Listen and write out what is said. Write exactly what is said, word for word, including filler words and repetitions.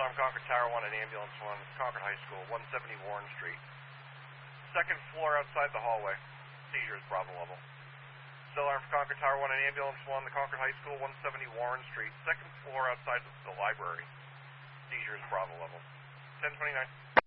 alarm, Concord Tower one, an ambulance one, Concord High School, one seventy Warren Street. Second floor outside the hallway. Seizures, Bravo level. Still alarm for Concord Tower one, an ambulance one, the Concord High School, one seventy Warren Street. Second floor outside the, the library. Seizures, Bravo level. ten twenty-nine.